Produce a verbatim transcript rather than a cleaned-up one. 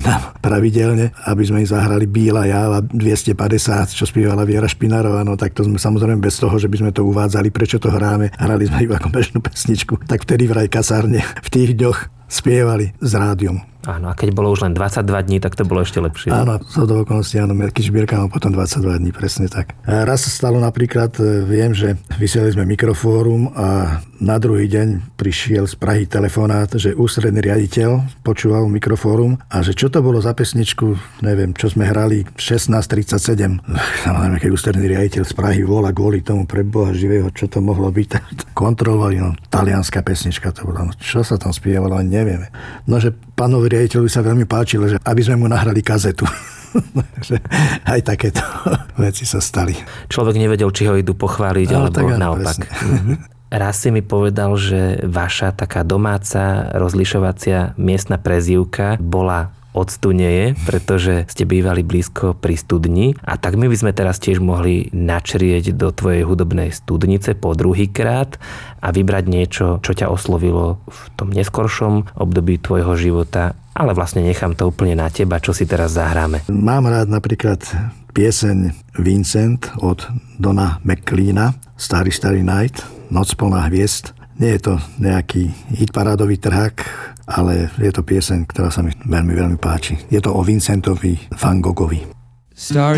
tam pravidelne, aby sme im zahrali Bíla Jáva dvestopäťdesiat, čo spievala Viera Špinárová, no tak to sme samozrejme bez toho, že by sme to uvádzali, prečo to hráme, hrali sme iba ako bežnú pesničku, tak vtedy vraj kasárne v tých dňoch spievali s rádiom. Áno, a keď bolo už len dvadsaťdva dní, tak to bolo ešte lepšie. Áno, z do okolností, áno, Mirky Žbírka mal potom dvadsaťdva dní, presne tak. A raz sa stalo napríklad, viem, že vysielali sme mikrofórum a na druhý deň prišiel z Prahy telefonát, že ústredný riaditeľ počúval mikrofórum a že čo to bolo za pesničku, neviem, čo sme hrali šestnásť tridsaťsedem. Samozrejme, keď ústredný riaditeľ z Prahy volá kvôli tomu pre Boha živého, čo to mohlo byť. Kontrolovali, no, talianská pesnička to bola, no, čo sa tam spievalo, nevieme. No, že pánovi riaditeľovi sa veľmi páčilo, že aby sme mu nahrali kazetu. Aj takéto veci sa stali. Človek nevedel, či ho idú pochváliť, no, alebo tak, naopak. Mhm. Raz si mi povedal, že vaša taká domáca rozlišovacia miestna prezývka bola od Stunieje, pretože ste bývali blízko pri studni. A tak my by sme teraz tiež mohli načrieť do tvojej hudobnej studnice po druhýkrát a vybrať niečo, čo ťa oslovilo v tom neskoršom období tvojho života. Ale vlastne nechám to úplne na teba, čo si teraz zahráme. Mám rád napríklad pieseň Vincent od Dona McLeana, Starý, starý night, Noc plná hviezd. Nie je to nejaký hitparádový trhák, ale je to pieseň, ktorá sa mi veľmi, veľmi páči. Je to o Vincentovi van Goghovi. Starry